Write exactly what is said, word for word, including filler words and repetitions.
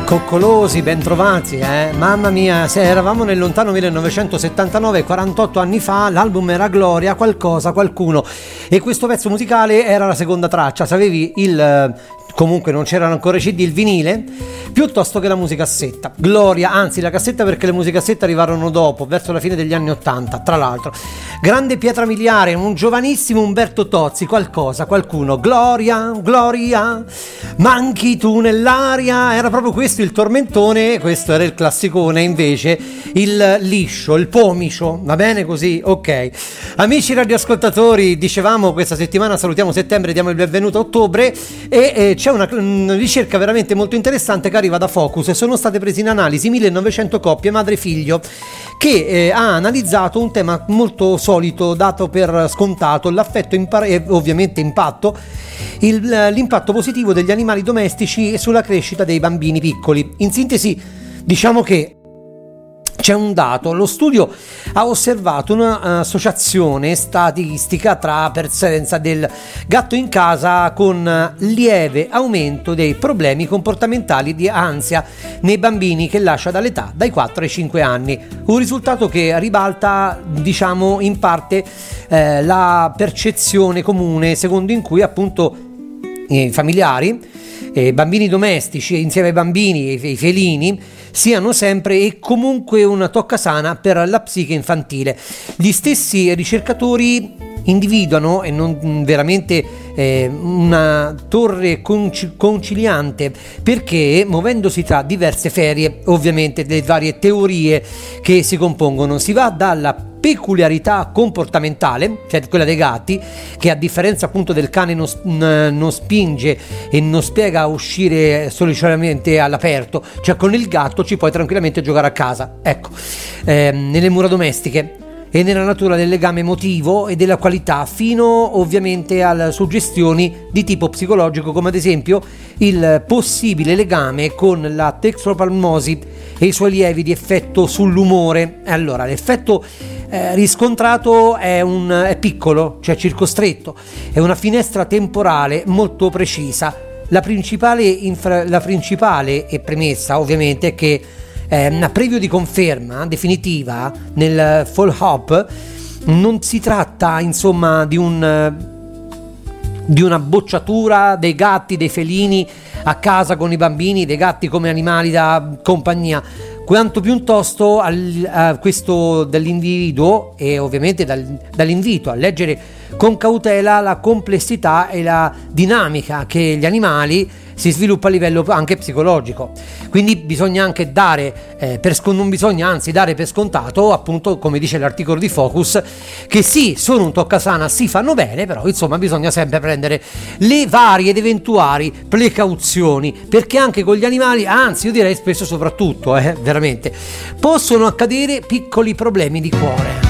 Coccolosi, bentrovati, eh? Mamma mia, se eravamo nel lontano millenovecentosettantanove, quarantotto anni fa, l'album era Gloria, qualcosa, qualcuno, e questo pezzo musicale era la seconda traccia, sapevi il... comunque non c'erano ancora i C D, il vinile, piuttosto che la musicassetta. Gloria, anzi la cassetta, perché le musicassette arrivarono dopo, verso la fine degli anni ottanta, tra l'altro. Grande pietra miliare, un giovanissimo Umberto Tozzi, qualcosa, qualcuno, Gloria, Gloria, manchi tu nell'aria, era proprio questo il tormentone, questo era il classicone, invece il liscio, il pomicio, va bene così? Ok. Amici radioascoltatori, dicevamo questa settimana salutiamo settembre, diamo il benvenuto a ottobre, e eh, c'è una, una ricerca veramente molto interessante che arriva da Focus, e sono state prese in analisi millenovecento coppie madre-figlio, che eh, ha analizzato un tema molto solito, dato per scontato, l'affetto impa- e ovviamente impatto, il, l'impatto positivo degli animali domestici sulla crescita dei bambini piccoli. In sintesi, diciamo che c'è un dato, lo studio ha osservato un'associazione statistica tra presenza del gatto in casa con lieve aumento dei problemi comportamentali di ansia nei bambini che lascia dall'età dai quattro ai cinque anni, un risultato che ribalta, diciamo, in parte eh, la percezione comune secondo in cui appunto i familiari, eh, bambini domestici insieme ai bambini e ai felini siano sempre e comunque una toccasana per la psiche infantile. Gli stessi ricercatori individuano, e non veramente eh, una torre conci- conciliante, perché muovendosi tra diverse ferie, ovviamente delle varie teorie che si compongono, si va dalla peculiarità comportamentale, cioè quella dei gatti, che a differenza appunto del cane non, non spinge e non spiega a uscire solitamente all'aperto, cioè con il gatto ci puoi tranquillamente giocare a casa, ecco, eh, nelle mura domestiche, e nella natura del legame emotivo e della qualità, fino ovviamente alle suggestioni di tipo psicologico, come ad esempio il possibile legame con la toxoplasmosi e i suoi lievi di effetto sull'umore. Allora, l'effetto eh, riscontrato è, un, è piccolo, cioè circoscritto, è una finestra temporale molto precisa. La principale, infra, la principale e premessa ovviamente è che Eh, a previo di conferma definitiva nel follow-up non si tratta insomma di un di una bocciatura dei gatti, dei felini a casa con i bambini, dei gatti come animali da compagnia, quanto piuttosto al, a questo dell'individuo, e ovviamente dal, dall'invito a leggere con cautela la complessità e la dinamica che gli animali si sviluppa a livello anche psicologico. Quindi bisogna anche dare eh, per scon- non bisogna anzi dare per scontato, appunto, come dice l'articolo di Focus, che sì, sono un toccasana, si fanno bene, però insomma bisogna sempre prendere le varie ed eventuali precauzioni, perché anche con gli animali, anzi io direi spesso soprattutto, eh, veramente, possono accadere piccoli problemi di cuore.